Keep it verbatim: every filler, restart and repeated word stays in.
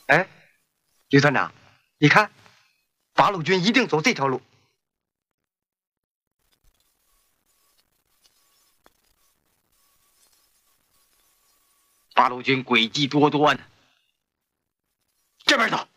哎，李团长，你看，八路军一定走这条路。 八路军诡计多端， 这边走。